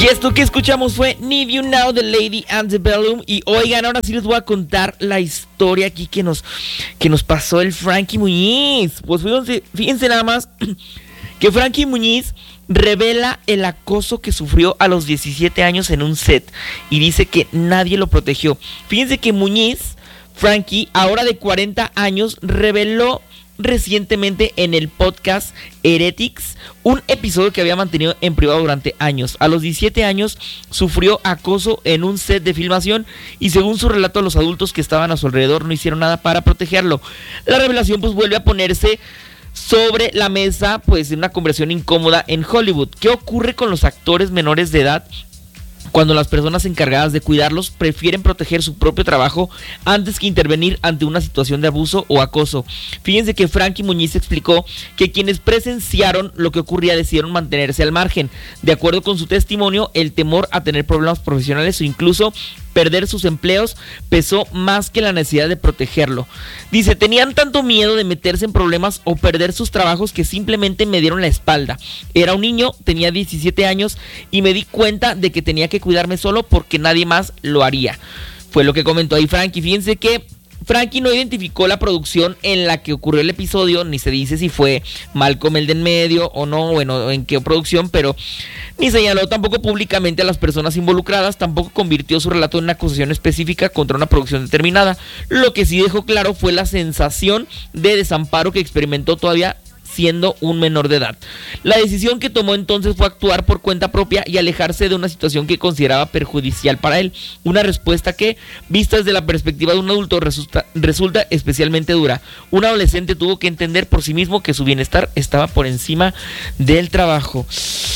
Y esto que escuchamos fue Need You Now de Lady Antebellum. Y oigan, ahora sí les voy a contar la historia aquí que nos pasó el Frankie Muñiz. Pues fíjense nada más que Frankie Muñiz revela el acoso que sufrió a los 17 años en un set y dice que nadie lo protegió. Fíjense que Muñiz, Frankie, ahora de 40 años, reveló recientemente en el podcast Heretics un episodio que había mantenido en privado durante años. A los 17 años sufrió acoso en un set de filmación y según su relato los adultos que estaban a su alrededor no hicieron nada para protegerlo. La revelación pues vuelve a ponerse sobre la mesa pues en una conversación incómoda en Hollywood. ¿Qué ocurre con los actores menores de edad cuando las personas encargadas de cuidarlos prefieren proteger su propio trabajo antes que intervenir ante una situación de abuso o acoso? Fíjense que Frankie Muñiz explicó que quienes presenciaron lo que ocurría decidieron mantenerse al margen. De acuerdo con su testimonio, el temor a tener problemas profesionales o incluso perder sus empleos pesó más que la necesidad de protegerlo. Dice, tenían tanto miedo de meterse en problemas o perder sus trabajos que simplemente me dieron la espalda. Era un niño, tenía 17 años y me di cuenta de que tenía que cuidarme solo porque nadie más lo haría. Fue lo que comentó ahí Frankie. Fíjense que Frankie no identificó la producción en la que ocurrió el episodio, ni se dice si fue Malcolm el de en medio o no, bueno, en qué producción, pero ni señaló tampoco públicamente a las personas involucradas, tampoco convirtió su relato en una acusación específica contra una producción determinada. Lo que sí dejó claro fue la sensación de desamparo que experimentó todavía siendo un menor de edad. La decisión que tomó entonces fue actuar por cuenta propia y alejarse de una situación que consideraba perjudicial para él. Una respuesta que, vista desde la perspectiva de un adulto, resulta especialmente dura. Un adolescente tuvo que entender por sí mismo que su bienestar estaba por encima del trabajo.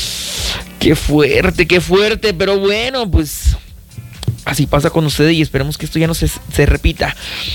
Qué fuerte, pero bueno, pues así pasa con ustedes y esperemos que esto ya no se repita.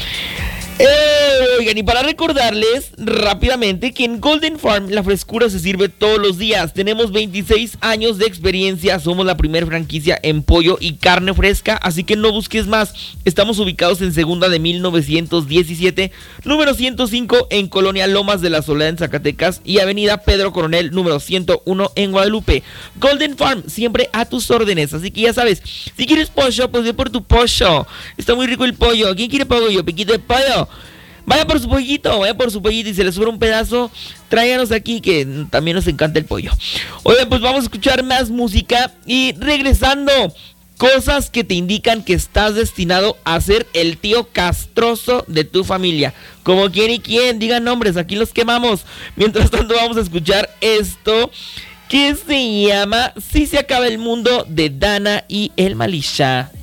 Oigan, y para recordarles rápidamente que en Golden Farm la frescura se sirve todos los días. Tenemos 26 años de experiencia, somos la primera franquicia en pollo y carne fresca, así que no busques más. Estamos ubicados en Segunda de 1917, número 105 en Colonia Lomas de la Soledad en Zacatecas y Avenida Pedro Coronel, número 101 en Guadalupe. Golden Farm, siempre a tus órdenes, así que ya sabes, si quieres pollo, pues ve por tu pollo. Está muy rico el pollo. ¿Quién quiere pollo? Piquito de pollo. Vaya por su pollito y se le sobra un pedazo, tráiganos aquí que también nos encanta el pollo. Oigan, pues vamos a escuchar más música y regresando, cosas que te indican que estás destinado a ser el tío castroso de tu familia. Como quién y quién, digan nombres, aquí los quemamos. Mientras tanto vamos a escuchar esto que se llama Si se acaba el mundo de Dana y el Malisha.